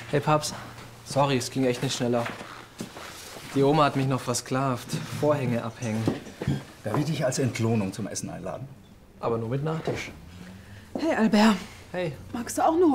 Hey Paps, sorry, es ging echt nicht schneller. Die Oma hat mich noch versklavt. Vorhänge abhängen. Darf ich dich als Entlohnung zum Essen einladen? Aber nur mit Nachtisch. Hey Albert, Hey. magst du auch eine